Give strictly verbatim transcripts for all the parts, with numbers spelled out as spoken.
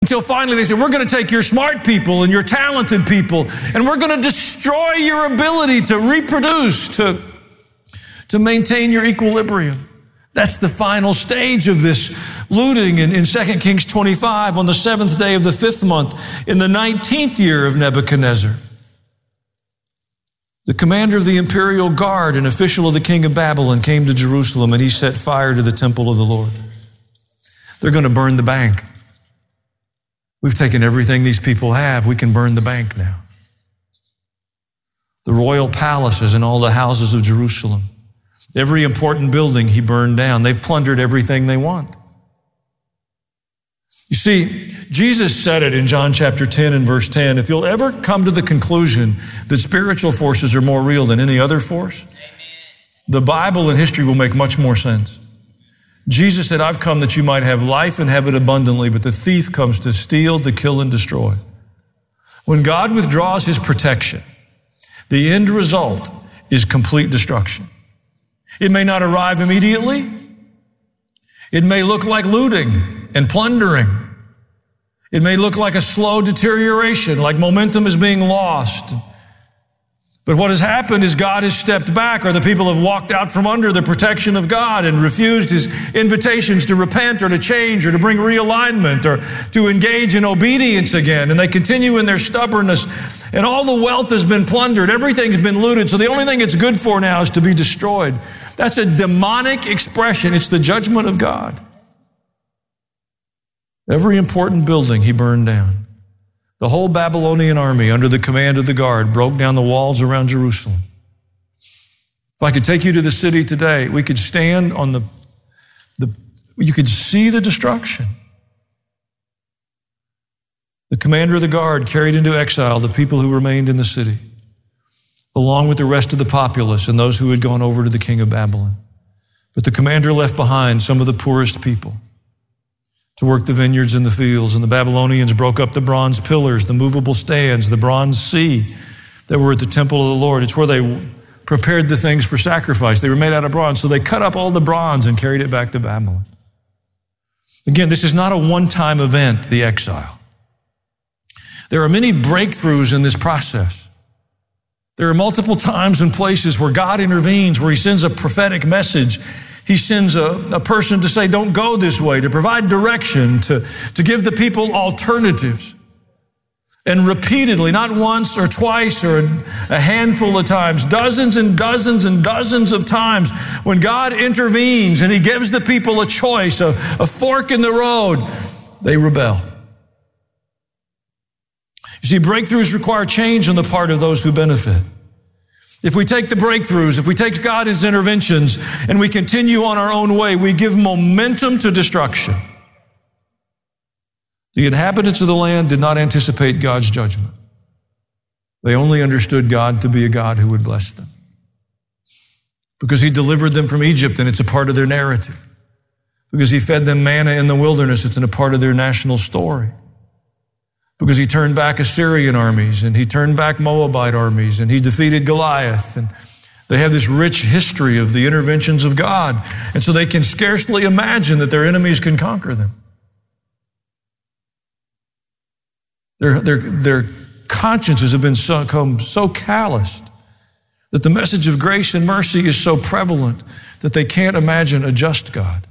Until finally they said, we're going to take your smart people and your talented people, and we're going to destroy your ability to reproduce, to, to maintain your equilibrium. That's the final stage of this looting in, in Second Kings twenty-five, on the seventh day of the fifth month, in the nineteenth year of Nebuchadnezzar. The commander of the imperial guard, an official of the king of Babylon, came to Jerusalem, and he set fire to the temple of the Lord. They're going to burn the bank. We've taken everything these people have. We can burn the bank now. The royal palaces and all the houses of Jerusalem. Every important building he burned down. They've plundered everything they want. You see, Jesus said it in John chapter ten and verse ten. If you'll ever come to the conclusion that spiritual forces are more real than any other force, amen, the Bible and history will make much more sense. Jesus said, I've come that you might have life and have it abundantly, but the thief comes to steal, to kill, and destroy. When God withdraws his protection, the end result is complete destruction. It may not arrive immediately. It may look like looting and plundering. It may look like a slow deterioration, like momentum is being lost. But what has happened is God has stepped back, or the people have walked out from under the protection of God and refused his invitations to repent or to change or to bring realignment or to engage in obedience again. And they continue in their stubbornness, and all the wealth has been plundered. Everything's been looted. So the only thing it's good for now is to be destroyed. That's a demonic expression. It's the judgment of God. Every important building he burned down. The whole Babylonian army under the command of the guard broke down the walls around Jerusalem. If I could take you to the city today, we could stand on the, the you could see the destruction. The commander of the guard carried into exile the people who remained in the city, along with the rest of the populace and those who had gone over to the king of Babylon. But the commander left behind some of the poorest people to work the vineyards and the fields. And the Babylonians broke up the bronze pillars, the movable stands, the bronze sea that were at the temple of the Lord. It's where they prepared the things for sacrifice. They were made out of bronze. So they cut up all the bronze and carried it back to Babylon. Again, this is not a one-time event, the exile. There are many breakthroughs in this process. There are multiple times and places where God intervenes, where he sends a prophetic message. He sends a, a person to say, don't go this way, to provide direction, to, to give the people alternatives. And repeatedly, not once or twice or a handful of times, dozens and dozens and dozens of times, when God intervenes and he gives the people a choice, a, a fork in the road, they rebel. You see, breakthroughs require change on the part of those who benefit. If we take the breakthroughs, if we take God's interventions and we continue on our own way, we give momentum to destruction. The inhabitants of the land did not anticipate God's judgment. They only understood God to be a God who would bless them. Because he delivered them from Egypt, and it's a part of their narrative. Because he fed them manna in the wilderness, it's a part of their national story. Because he turned back Assyrian armies, and he turned back Moabite armies, and he defeated Goliath. And they have this rich history of the interventions of God. And so they can scarcely imagine that their enemies can conquer them. Their, their, their consciences have been so, become so calloused that the message of grace and mercy is so prevalent that they can't imagine a just God.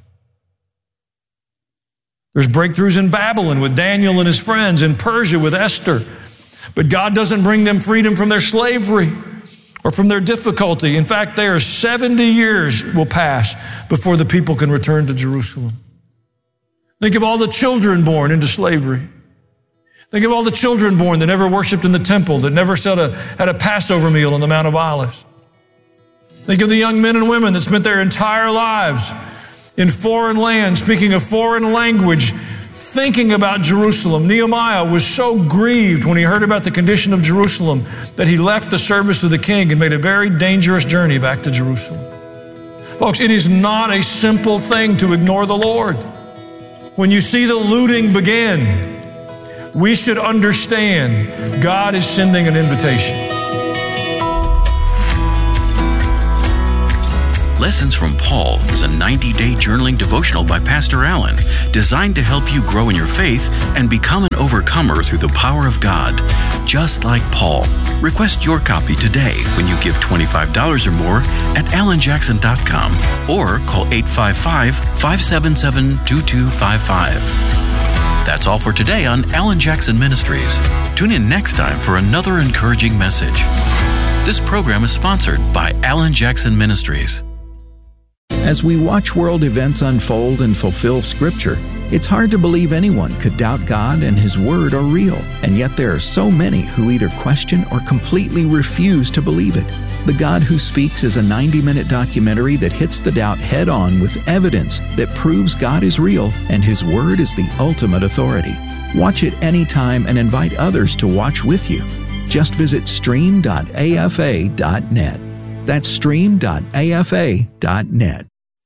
There's breakthroughs in Babylon with Daniel and his friends, in Persia with Esther. But God doesn't bring them freedom from their slavery or from their difficulty. In fact, there are seventy years will pass before the people can return to Jerusalem. Think of all the children born into slavery. Think of all the children born that never worshiped in the temple, that never had a, had a Passover meal on the Mount of Olives. Think of the young men and women that spent their entire lives in foreign lands, speaking a foreign language, thinking about Jerusalem. Nehemiah was so grieved when he heard about the condition of Jerusalem that he left the service of the king and made a very dangerous journey back to Jerusalem. Folks, it is not a simple thing to ignore the Lord. When you see the looting begin, we should understand God is sending an invitation. Lessons from Paul is a ninety-day journaling devotional by Pastor Allen, designed to help you grow in your faith and become an overcomer through the power of God, just like Paul. Request your copy today when you give twenty-five dollars or more at alan jackson dot com or call eight five five, five seven seven, two two five five. That's all for today on Alan Jackson Ministries. Tune in next time for another encouraging message. This program is sponsored by Alan Jackson Ministries. As we watch world events unfold and fulfill Scripture, it's hard to believe anyone could doubt God and His Word are real, and yet there are so many who either question or completely refuse to believe it. The God Who Speaks is a ninety-minute documentary that hits the doubt head-on with evidence that proves God is real and His Word is the ultimate authority. Watch it anytime and invite others to watch with you. Just visit stream dot a f a dot net. That's stream dot a f a dot net.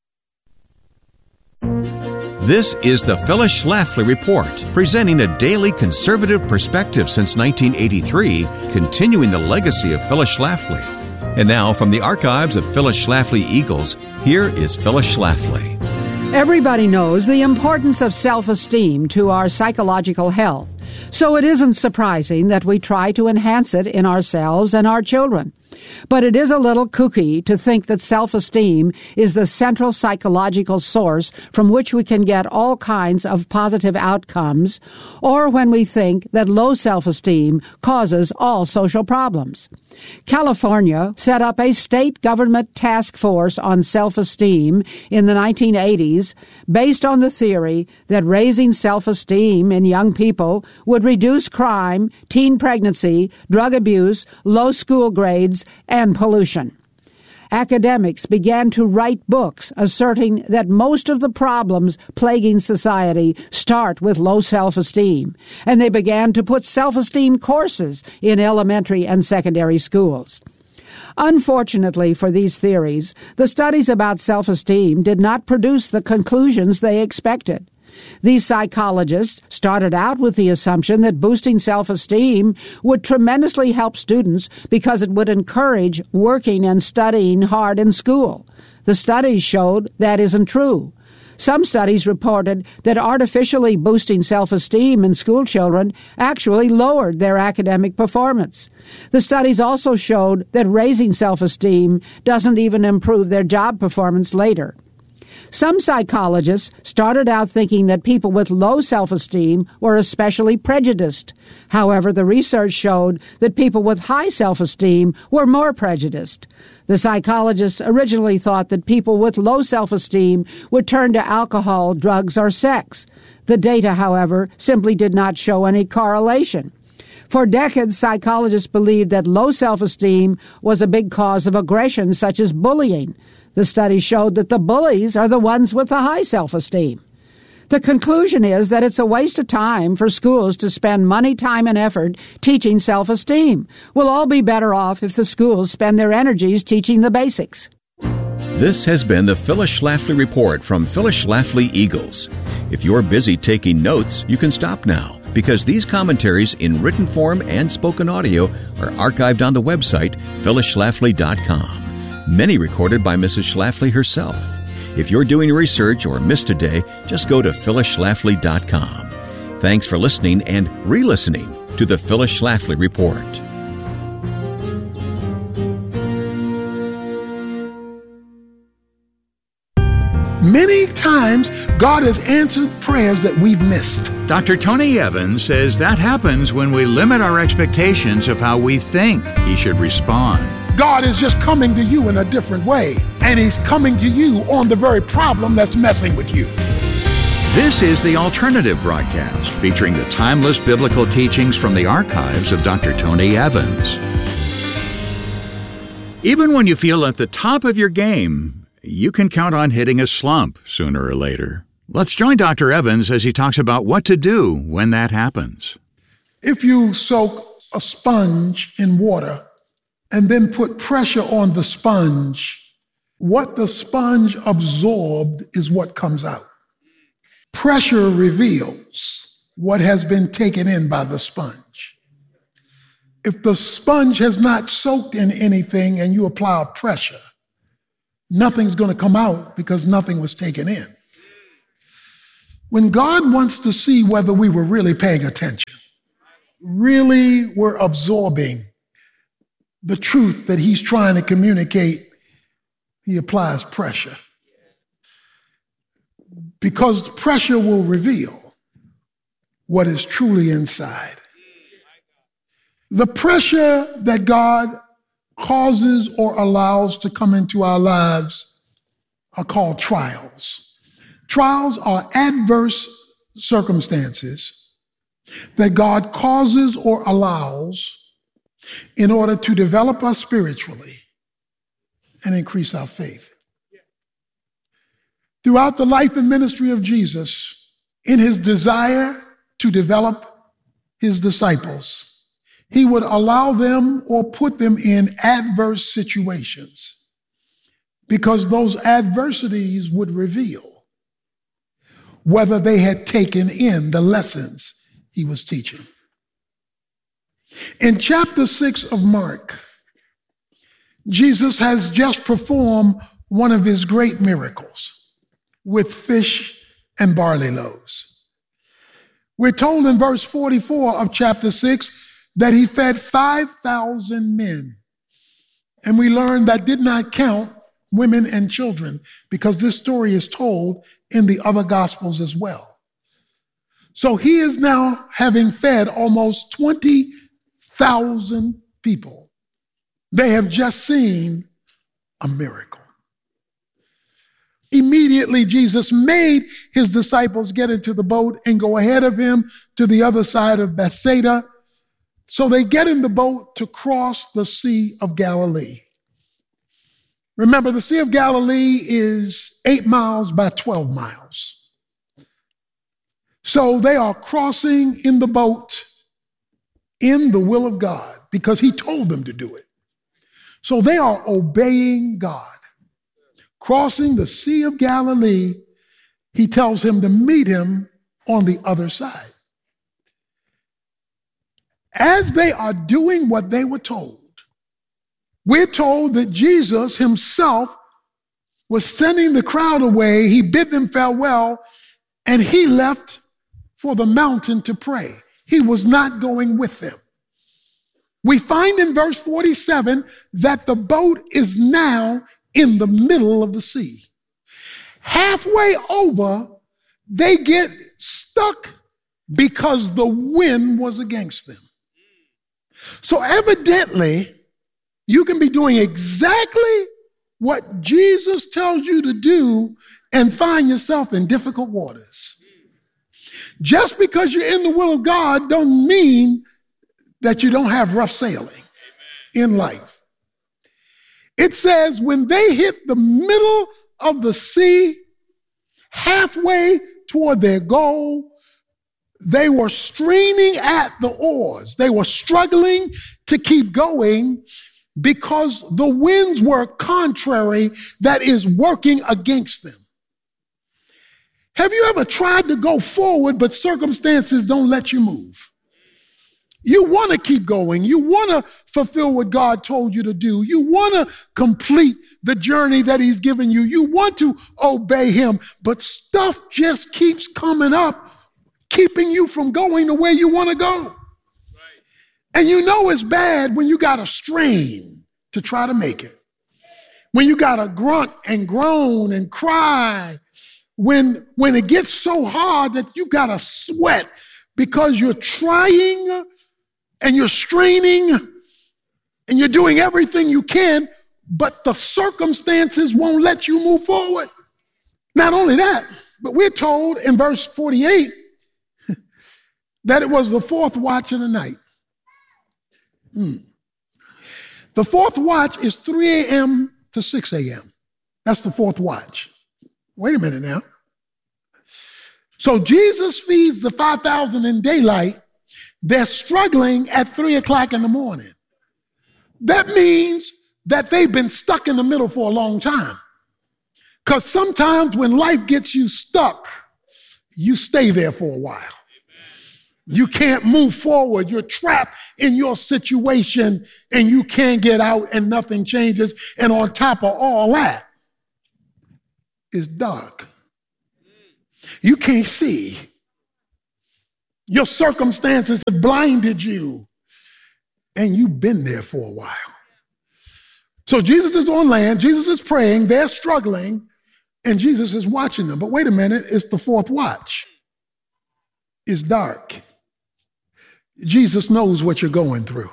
This is the Phyllis Schlafly Report, presenting a daily conservative perspective since nineteen eighty-three, continuing the legacy of Phyllis Schlafly. And now, from the archives of Phyllis Schlafly Eagles, here is Phyllis Schlafly. Everybody knows the importance of self-esteem to our psychological health, so it isn't surprising that we try to enhance it in ourselves and our children. But it is a little kooky to think that self-esteem is the central psychological source from which we can get all kinds of positive outcomes, or when we think that low self-esteem causes all social problems. California set up a state government task force on self-esteem in the nineteen eighties based on the theory that raising self-esteem in young people would reduce crime, teen pregnancy, drug abuse, low school grades, and pollution. Academics began to write books asserting that most of the problems plaguing society start with low self-esteem, and they began to put self-esteem courses in elementary and secondary schools. Unfortunately for these theories, the studies about self-esteem did not produce the conclusions they expected. These psychologists started out with the assumption that boosting self-esteem would tremendously help students because it would encourage working and studying hard in school. The studies showed that isn't true. Some studies reported that artificially boosting self-esteem in school children actually lowered their academic performance. The studies also showed that raising self-esteem doesn't even improve their job performance later. Some psychologists started out thinking that people with low self-esteem were especially prejudiced. However, the research showed that people with high self-esteem were more prejudiced. The psychologists originally thought that people with low self-esteem would turn to alcohol, drugs, or sex. The data, however, simply did not show any correlation. For decades, psychologists believed that low self-esteem was a big cause of aggression, such as bullying. The study showed that the bullies are the ones with the high self-esteem. The conclusion is that it's a waste of time for schools to spend money, time, and effort teaching self-esteem. We'll all be better off if the schools spend their energies teaching the basics. This has been the Phyllis Schlafly Report from Phyllis Schlafly Eagles. If you're busy taking notes, you can stop now, because these commentaries in written form and spoken audio are archived on the website phyllis schlafly dot com. Many recorded by Missus Schlafly herself. If you're doing research or missed a day, just go to phyllis schlafly dot com. Thanks for listening and re-listening to the Phyllis Schlafly Report. Many times, God has answered prayers that we've missed. Doctor Tony Evans says that happens when we limit our expectations of how we think He should respond. God is just coming to you in a different way, and He's coming to you on the very problem that's messing with you. This is the Alternative Broadcast, featuring the timeless biblical teachings from the archives of Doctor Tony Evans. Even when you feel at the top of your game, you can count on hitting a slump sooner or later. Let's join Doctor Evans as he talks about what to do when that happens. If you soak a sponge in water and then put pressure on the sponge, what the sponge absorbed is what comes out. Pressure reveals what has been taken in by the sponge. If the sponge has not soaked in anything and you apply pressure, nothing's going to come out because nothing was taken in. When God wants to see whether we were really paying attention, really were absorbing the truth that he's trying to communicate, he applies pressure. Because pressure will reveal what is truly inside. The pressure that God causes or allows to come into our lives are called trials. Trials are adverse circumstances that God causes or allows in order to develop us spiritually and increase our faith. Throughout the life and ministry of Jesus, in his desire to develop his disciples, he would allow them or put them in adverse situations because those adversities would reveal whether they had taken in the lessons he was teaching. In chapter six of Mark, Jesus has just performed one of his great miracles with fish and barley loaves. We're told in verse forty-four of chapter six that he fed five thousand men. And we learn that did not count women and children because this story is told in the other gospels as well. So he is now having fed almost twenty thousand people. They have just seen a miracle. Immediately, Jesus made his disciples get into the boat and go ahead of him to the other side of Bethsaida. So they get in the boat to cross the Sea of Galilee. Remember, the Sea of Galilee is eight miles by twelve miles. So they are crossing in the boat in the will of God because he told them to do it. So they are obeying God. Crossing the Sea of Galilee, he tells him to meet him on the other side. As they are doing what they were told, we're told that Jesus himself was sending the crowd away. He bid them farewell, and he left for the mountain to pray. He was not going with them. We find in verse forty-seven that the boat is now in the middle of the sea. Halfway over, they get stuck because the wind was against them. So evidently, you can be doing exactly what Jesus tells you to do and find yourself in difficult waters. Just because you're in the will of God don't mean that you don't have rough sailing in life. It says when they hit the middle of the sea, halfway toward their goal, they were straining at the oars. They were struggling to keep going because the winds were contrary, that is working against them. Have you ever tried to go forward, but circumstances don't let you move? You want to keep going. You want to fulfill what God told you to do. You want to complete the journey that he's given you. You want to obey him, but stuff just keeps coming up, keeping you from going to where you want to go. Right. And you know it's bad when you got to strain to try to make it. When you got to grunt and groan and cry. When, when it gets so hard that you got to sweat because you're trying and you're straining and you're doing everything you can, but the circumstances won't let you move forward. Not only that, but we're told in verse forty-eight that it was the fourth watch of the night. Hmm. The fourth watch is three a.m. to six a.m. That's the fourth watch. Wait a minute now. So Jesus feeds the five thousand in daylight. They're struggling at three o'clock in the morning. That means that they've been stuck in the middle for a long time. Because sometimes when life gets you stuck, you stay there for a while. You can't move forward. You're trapped in your situation and you can't get out and nothing changes. And on top of all that, is dark. You can't see. Your circumstances have blinded you, and you've been there for a while. So Jesus is on land, Jesus is praying, they're struggling, and Jesus is watching them. But wait a minute, it's the fourth watch. It's dark. Jesus knows what you're going through.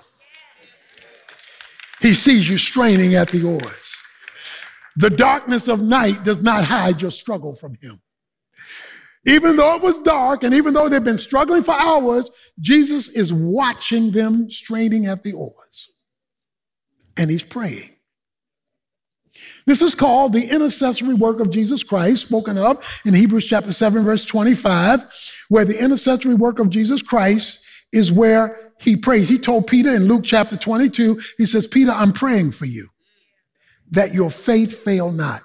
He sees you straining at the oars. The darkness of night does not hide your struggle from him. Even though it was dark and even though they've been struggling for hours, Jesus is watching them straining at the oars. And he's praying. This is called the intercessory work of Jesus Christ, spoken of in Hebrews chapter seven, verse twenty-five, where the intercessory work of Jesus Christ is where he prays. He told Peter in Luke chapter twenty-two, he says, Peter, I'm praying for you, that your faith fail not.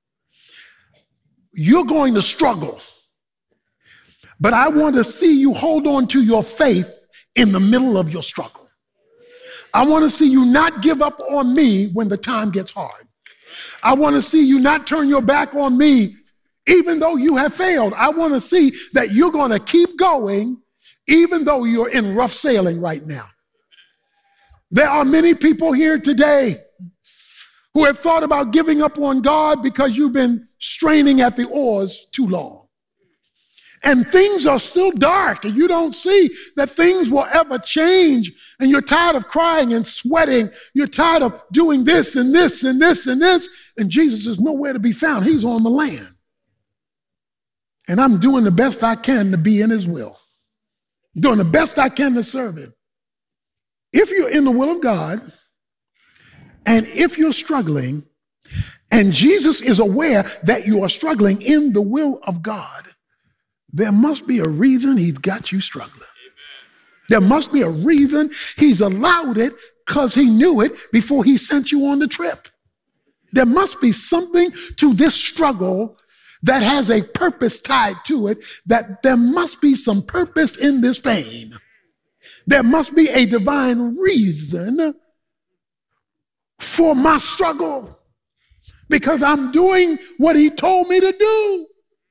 You're going to struggle, but I want to see you hold on to your faith in the middle of your struggle. I want to see you not give up on me when the time gets hard. I want to see you not turn your back on me even though you have failed. I want to see that you're going to keep going even though you're in rough sailing right now. There are many people here today who have thought about giving up on God because you've been straining at the oars too long. And things are still dark, and you don't see that things will ever change. And you're tired of crying and sweating. You're tired of doing this and this and this and this. And Jesus is nowhere to be found. He's on the land. And I'm doing the best I can to be in his will. Doing the best I can to serve him. If you're in the will of God, and if you're struggling, and Jesus is aware that you are struggling in the will of God, there must be a reason he's got you struggling. Amen. There must be a reason he's allowed it because he knew it before he sent you on the trip. There must be something to this struggle that has a purpose tied to it, that there must be some purpose in this pain. There must be a divine reason for my struggle because I'm doing what he told me to do.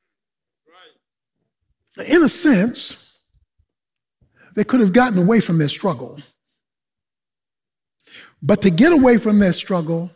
In a sense, they could have gotten away from their struggle. But to get away from their struggle,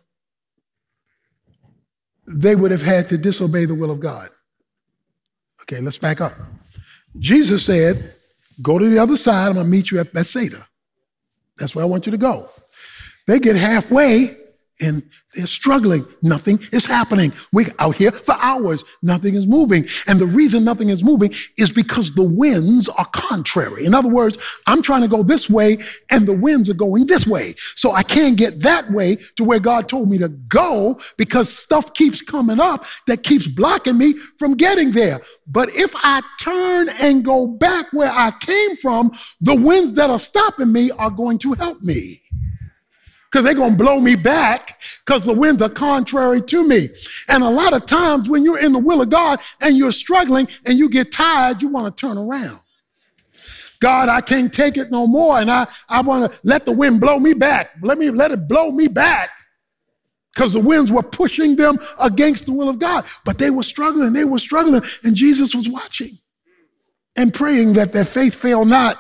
they would have had to disobey the will of God. Okay, let's back up. Jesus said, go to the other side, I'm going to meet you at Bethsaida. That's where I want you to go. They get halfway and they're struggling. Nothing is happening. We're out here for hours. Nothing is moving. And the reason nothing is moving is because the winds are contrary. In other words, I'm trying to go this way and the winds are going this way. So I can't get that way to where God told me to go because stuff keeps coming up that keeps blocking me from getting there. But if I turn and go back where I came from, the winds that are stopping me are going to help me. Because they're going to blow me back because the winds are contrary to me. And a lot of times when you're in the will of God and you're struggling and you get tired, you want to turn around. God, I can't take it no more. And I, I want to let the wind blow me back. Let me let it blow me back because the winds were pushing them against the will of God. But they were struggling. They were struggling. And Jesus was watching and praying that their faith fail not,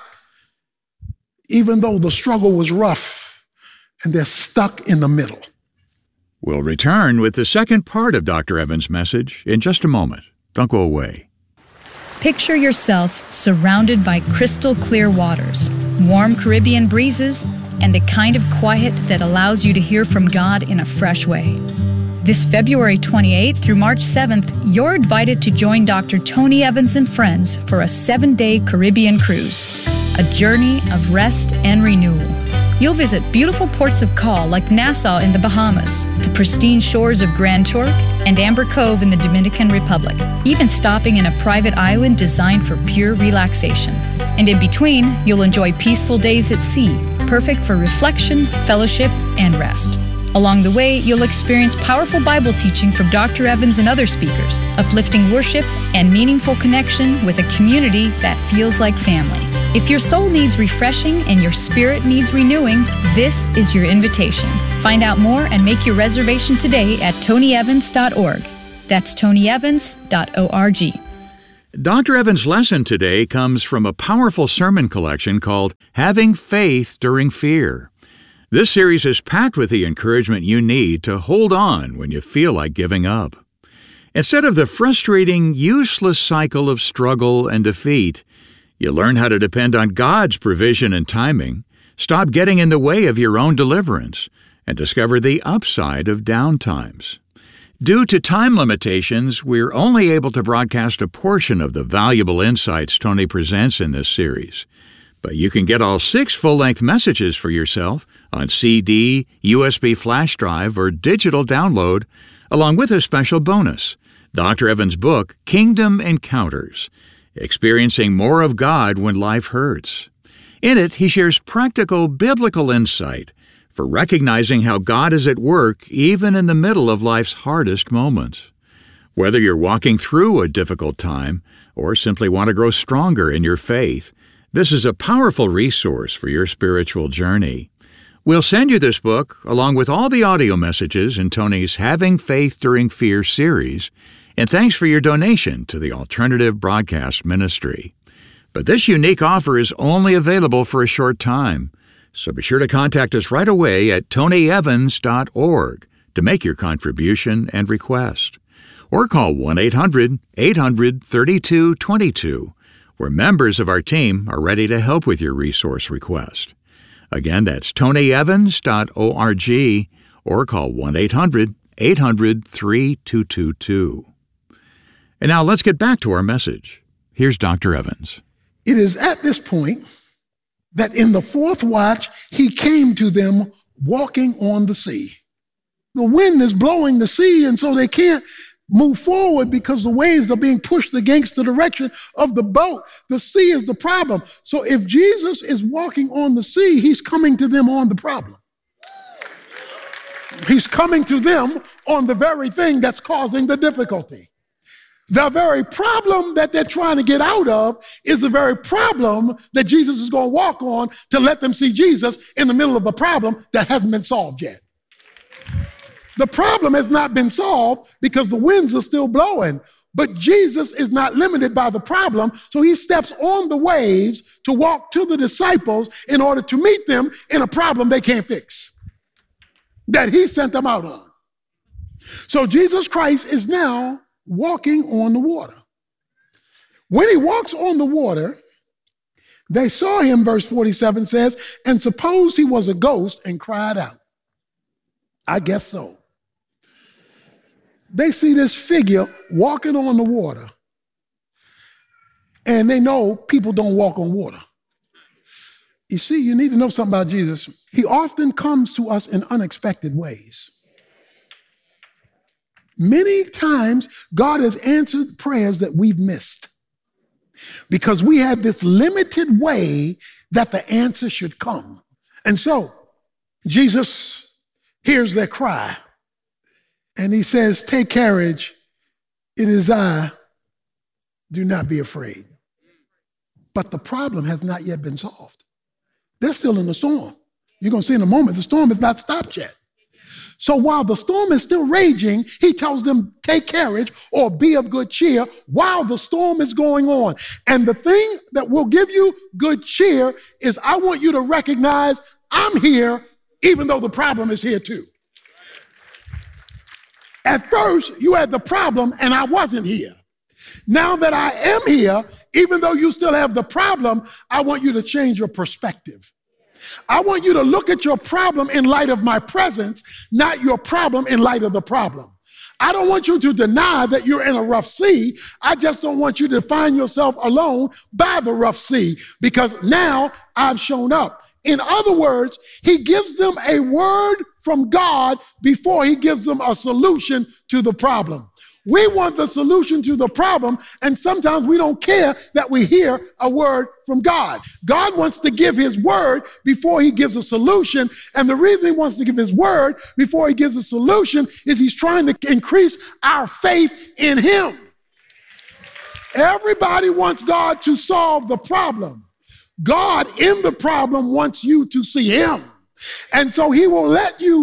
even though the struggle was rough. And they're stuck in the middle. We'll return with the second part of Doctor Evans' message in just a moment. Don't go away. Picture yourself surrounded by crystal clear waters, warm Caribbean breezes, and the kind of quiet that allows you to hear from God in a fresh way. This February twenty-eighth through March seventh, you're invited to join Doctor Tony Evans and friends for a seven-day Caribbean cruise, a journey of rest and renewal. You'll visit beautiful ports of call like Nassau in the Bahamas, the pristine shores of Grand Turk, and Amber Cove in the Dominican Republic, even stopping in a private island designed for pure relaxation. And in between, you'll enjoy peaceful days at sea, perfect for reflection, fellowship, and rest. Along the way, you'll experience powerful Bible teaching from Doctor Evans and other speakers, uplifting worship, and meaningful connection with a community that feels like family. If your soul needs refreshing and your spirit needs renewing, this is your invitation. Find out more and make your reservation today at tony evans dot org. That's tony evans dot org. Doctor Evans' lesson today comes from a powerful sermon collection called Having Faith During Fear. This series is packed with the encouragement you need to hold on when you feel like giving up. Instead of the frustrating, useless cycle of struggle and defeat, you learn how to depend on God's provision and timing, stop getting in the way of your own deliverance, and discover the upside of downtimes. Due to time limitations, we're only able to broadcast a portion of the valuable insights Tony presents in this series. But you can get all six full-length messages for yourself on C D, U S B flash drive, or digital download, along with a special bonus, Doctor Evans' book, Kingdom Encounters, Experiencing More of God When Life Hurts. In it, he shares practical biblical insight for recognizing how God is at work even in the middle of life's hardest moments. Whether you're walking through a difficult time or simply want to grow stronger in your faith, this is a powerful resource for your spiritual journey. We'll send you this book along with all the audio messages in Tony's Having Faith During Fear series, and thanks for your donation to the Alternative Broadcast Ministry. But this unique offer is only available for a short time, so be sure to contact us right away at tony evans dot org to make your contribution and request. Or call one eight hundred eight hundred thirty-two twenty-two, where members of our team are ready to help with your resource request. Again, that's tony evans dot org, or call one eight hundred eight hundred thirty-two twenty-two. And now let's get back to our message. Here's Doctor Evans. It is at this point that in the fourth watch, he came to them walking on the sea. The wind is blowing the sea, and so they can't move forward because the waves are being pushed against the direction of the boat. The sea is the problem. So if Jesus is walking on the sea, he's coming to them on the problem. He's coming to them on the very thing that's causing the difficulty. The very problem that they're trying to get out of is the very problem that Jesus is going to walk on to let them see Jesus in the middle of a problem that hasn't been solved yet. The problem has not been solved because the winds are still blowing, but Jesus is not limited by the problem, so he steps on the waves to walk to the disciples in order to meet them in a problem they can't fix, that he sent them out on. So Jesus Christ is now walking on the water. When he walks on the water, they saw him, verse forty-seven says, and supposed he was a ghost and cried out. I guess so. They see this figure walking on the water, and they know people don't walk on water. You see, you need to know something about Jesus. He often comes to us in unexpected ways. Many times, God has answered prayers that we've missed because we had this limited way that the answer should come. And so, Jesus hears their cry, and he says, take courage, it is I, do not be afraid. But the problem has not yet been solved. They're still in the storm. You're going to see in a moment, the storm has not stopped yet. So while the storm is still raging, he tells them, take courage or be of good cheer while the storm is going on. And the thing that will give you good cheer is I want you to recognize I'm here even though the problem is here too. At first, you had the problem and I wasn't here. Now that I am here, even though you still have the problem, I want you to change your perspective. I want you to look at your problem in light of my presence, not your problem in light of the problem. I don't want you to deny that you're in a rough sea. I just don't want you to find yourself alone by the rough sea because now I've shown up. In other words, he gives them a word from God before he gives them a solution to the problem. We want the solution to the problem, and sometimes we don't care that we hear a word from God. God wants to give his word before he gives a solution, and the reason he wants to give his word before he gives a solution is he's trying to increase our faith in him. Everybody wants God to solve the problem. God in the problem wants you to see him. And so he will let you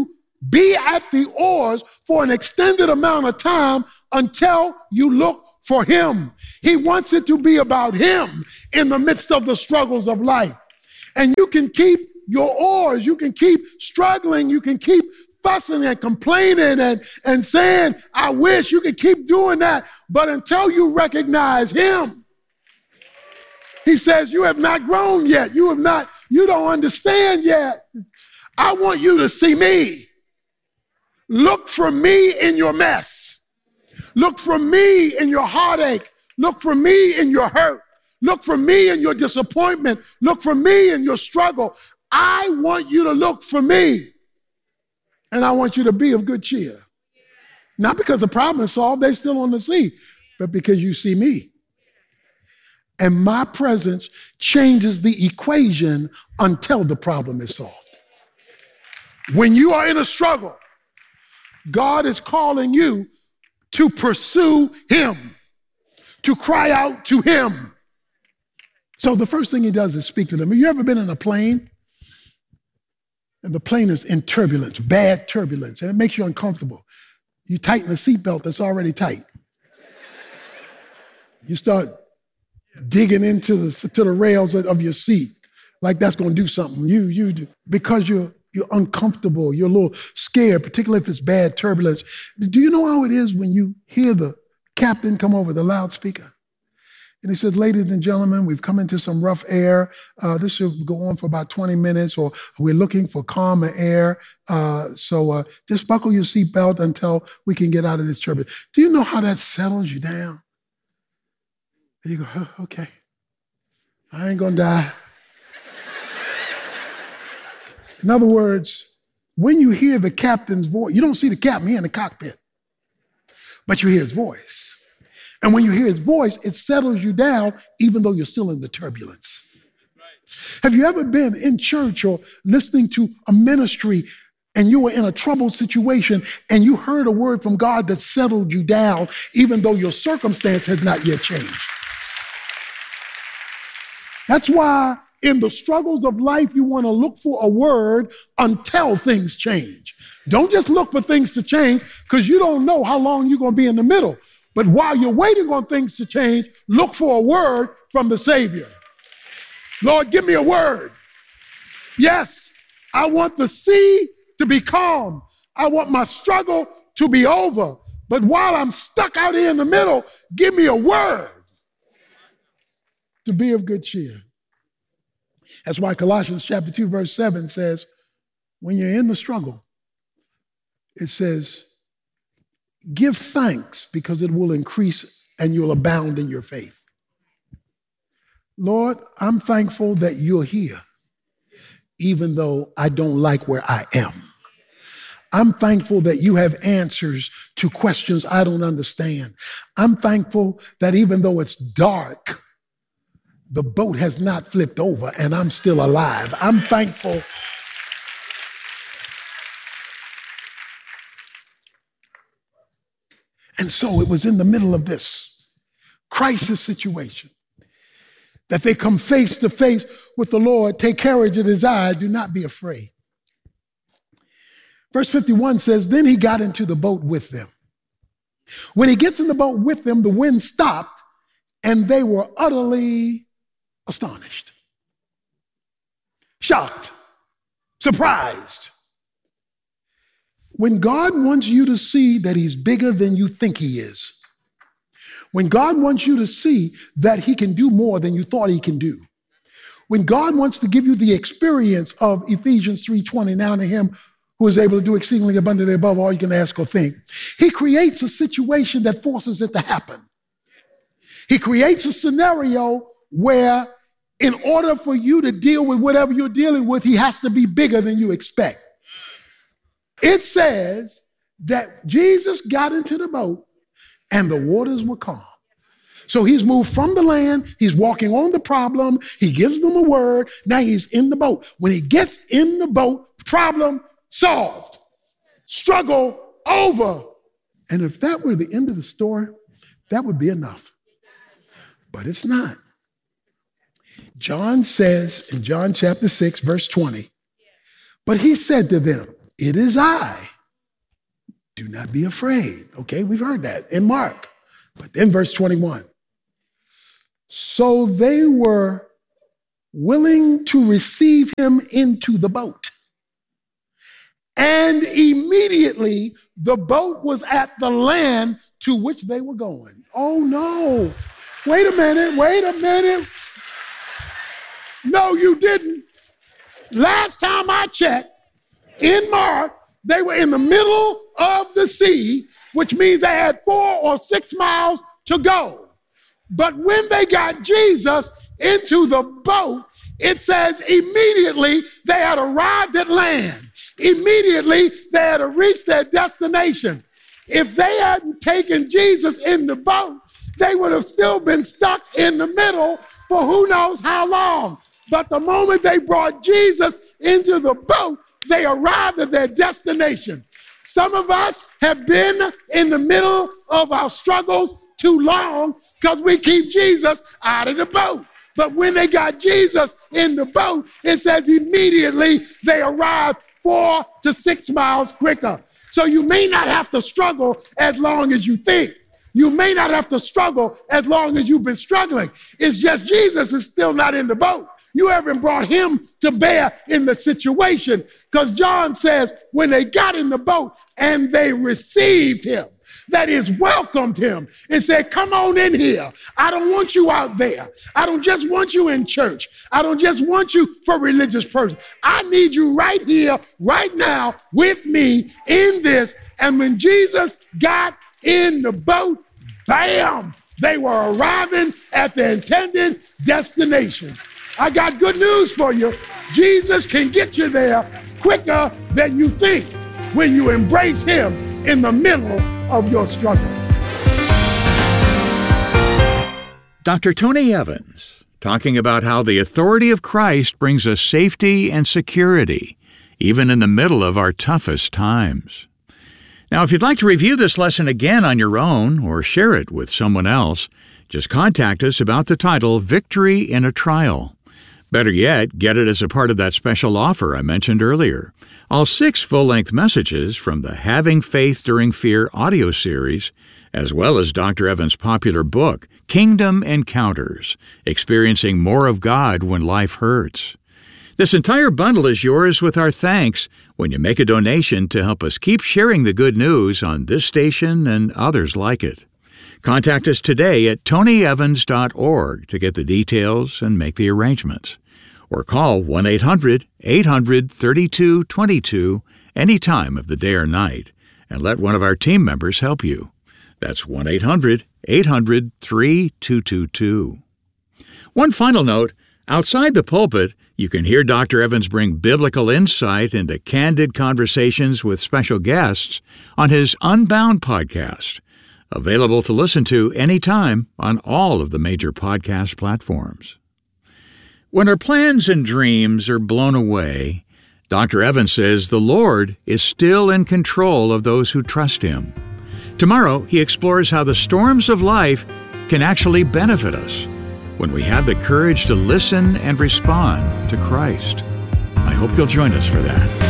Be at the oars for an extended amount of time until you look for him. He wants it to be about him in the midst of the struggles of life. And you can keep your oars, you can keep struggling, you can keep fussing and complaining and, and saying, I wish. You can keep doing that. But until you recognize him, he says, you have not grown yet. You have not, you don't understand yet. I want you to see me. Look for me in your mess. Look for me in your heartache. Look for me in your hurt. Look for me in your disappointment. Look for me in your struggle. I want you to look for me. And I want you to be of good cheer. Not because the problem is solved, they're still on the sea, but because you see me. And my presence changes the equation until the problem is solved. When you are in a struggle, God is calling you to pursue him, to cry out to him. So the first thing he does is speak to them. Have you ever been in a plane? And the plane is in turbulence, bad turbulence, and it makes you uncomfortable. You tighten the seatbelt that's already tight. You start digging into the, to the rails of your seat like that's going to do something. You, you do, because you're, you're uncomfortable, you're a little scared, particularly if it's bad turbulence. Do you know how it is when you hear the captain come over the loudspeaker? And he said, ladies and gentlemen, we've come into some rough air. Uh, this should go on for about twenty minutes, or we're looking for calmer air. Uh, so uh, just buckle your seatbelt until we can get out of this turbulence. Do you know how that settles you down? And you go, oh, okay, I ain't gonna die. In other words, when you hear the captain's voice, you don't see the captain, he's in the cockpit, but you hear his voice. And when you hear his voice, it settles you down, even though you're still in the turbulence. Have you ever been in church or listening to a ministry and you were in a troubled situation and you heard a word from God that settled you down, even though your circumstance has not yet changed? That's why in the struggles of life, you want to look for a word until things change. Don't just look for things to change, because you don't know how long you're going to be in the middle. But while you're waiting on things to change, look for a word from the Savior. Lord, give me a word. Yes, I want the sea to be calm. I want my struggle to be over. But while I'm stuck out here in the middle, give me a word to be of good cheer. That's why Colossians chapter two, verse seven says, when you're in the struggle, it says, give thanks because it will increase and you'll abound in your faith. Lord, I'm thankful that you're here, even though I don't like where I am. I'm thankful that you have answers to questions I don't understand. I'm thankful that even though it's dark, the boat has not flipped over and I'm still alive. I'm thankful. And so it was in the middle of this crisis situation that they come face to face with the Lord. Take courage at his eye. Do not be afraid. Verse fifty-one says, then he got into the boat with them. When he gets in the boat with them, the wind stopped and they were utterly astonished, shocked, surprised. When God wants you to see that he's bigger than you think he is, when God wants you to see that he can do more than you thought he can do, when God wants to give you the experience of Ephesians three twenty, now to him who is able to do exceedingly abundantly above all you can ask or think, he creates a situation that forces it to happen. He creates a scenario where in order for you to deal with whatever you're dealing with, he has to be bigger than you expect. It says that Jesus got into the boat and the waters were calm. So he's moved from the land. He's walking on the problem. He gives them a word. Now he's in the boat. When he gets in the boat, problem solved. Struggle over. And if that were the end of the story, that would be enough. But it's not. John says in John chapter six, verse twenty, but he said to them, it is I. Do not be afraid. Okay, we've heard that in Mark. But then verse twenty-one. So they were willing to receive him into the boat. And immediately the boat was at the land to which they were going. Oh no. Wait a minute, wait a minute. No, you didn't. Last time I checked, in Mark, they were in the middle of the sea, which means they had four or six miles to go. But when they got Jesus into the boat, it says immediately they had arrived at land. Immediately they had reached their destination. If they hadn't taken Jesus in the boat, they would have still been stuck in the middle for who knows how long. But the moment they brought Jesus into the boat, they arrived at their destination. Some of us have been in the middle of our struggles too long because we keep Jesus out of the boat. But when they got Jesus in the boat, it says immediately they arrived four to six miles quicker. So you may not have to struggle as long as you think. You may not have to struggle as long as you've been struggling. It's just Jesus is still not in the boat. You haven't brought him to bear in the situation, because John says when they got in the boat and they received him, that is, welcomed him and said, come on in here. I don't want you out there. I don't just want you in church. I don't just want you for religious purposes. I need you right here, right now, with me in this. And when Jesus got in the boat, bam, they were arriving at their intended destination. I got good news for you. Jesus can get you there quicker than you think when you embrace him in the middle of your struggle. Doctor Tony Evans, talking about how the authority of Christ brings us safety and security, even in the middle of our toughest times. Now, if you'd like to review this lesson again on your own or share it with someone else, just contact us about the title Victory in a Trial. Better yet, get it as a part of that special offer I mentioned earlier. All six full-length messages from the Having Faith During Fear audio series, as well as Doctor Evans' popular book, Kingdom Encounters, Experiencing More of God When Life Hurts. This entire bundle is yours with our thanks when you make a donation to help us keep sharing the good news on this station and others like it. Contact us today at tony evans dot org to get the details and make the arrangements. Or call one eight hundred eight hundred thirty-two twenty-two any time of the day or night and let one of our team members help you. That's one eight hundred eight hundred three two two two. One final note, outside the pulpit, you can hear Doctor Evans bring biblical insight into candid conversations with special guests on his Unbound podcast, available to listen to anytime on all of the major podcast platforms. When our plans and dreams are blown away, Doctor Evans says the Lord is still in control of those who trust him. Tomorrow, he explores how the storms of life can actually benefit us when we have the courage to listen and respond to Christ. I hope you'll join us for that.